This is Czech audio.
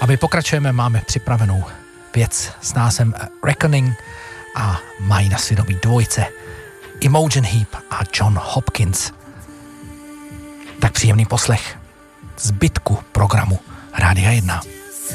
A my pokračujeme, máme připravenou věc s názvem Reckoning a mají na svědomí dvojice Imogen Heap a John Hopkins. Tak příjemný poslech zbytku programu Rádia 1.